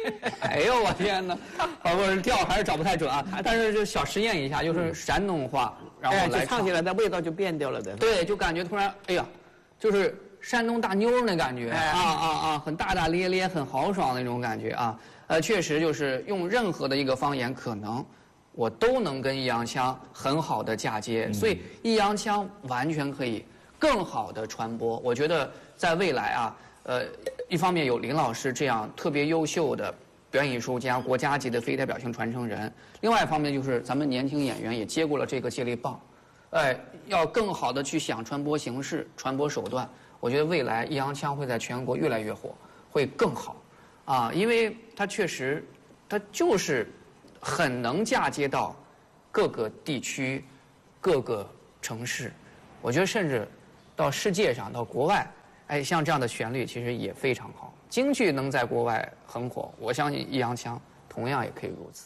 哎呦我天哪！我调还是找不太准啊，但是就小实验一下，就是山东话，然后来唱起来，那味道就变掉了的。 对，就感觉突然，哎呀，就是山东大妞那感觉，很大大咧咧，很豪爽那种感觉啊。确实就是用任何的一个方言，可能我都能跟易阳腔很好的嫁接，所以易阳腔完全可以更好的传播。我觉得在未来啊，一方面有林老师这样特别优秀的表演艺术家、国家级的非代表性传承人，另外一方面就是咱们年轻演员也接过了这个接力棒，要更好的去想传播形式、传播手段。我觉得未来易阳腔会在全国越来越火，会更好，啊，因为它确实，它就是很能嫁接到各个地区、各个城市，我觉得甚至到世界上、到国外。像这样的旋律其实也非常好。京剧能在国外很火，我相信易阳腔同样也可以如此。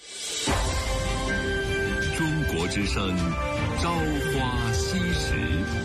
中国之声，朝花夕拾。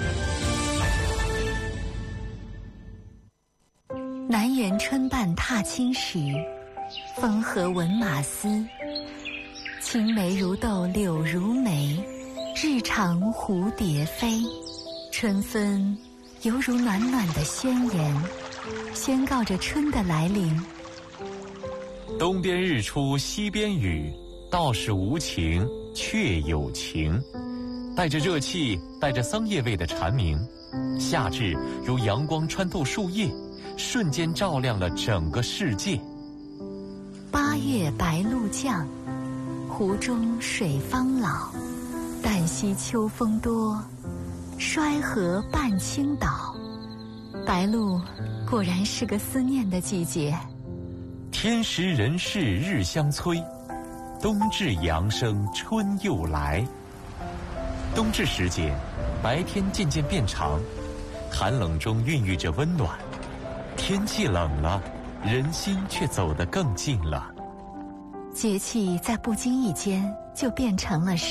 南园春半踏青时，风和闻马嘶。青梅如豆柳如眉，日长蝴蝶飞。春分犹如暖暖的宣言，宣告着春的来临。 东边日出西边雨，道是无晴却有晴。带着热气，带着桑叶味的蝉鸣，夏至如阳光穿透树叶，瞬间照亮了整个世界。 8月白露降，湖中水方老。旦夕秋风多，衰河半倾倒。白露果然是个思念的季节。 天时人事日相催，冬至阳生春又来。冬至时节，白天渐渐变长，寒冷中孕育着温暖。天气冷了，人心却走得更近了。 节气在不经意间就变成了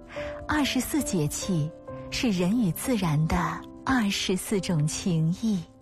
诗。24节气是人与自然的24种情谊。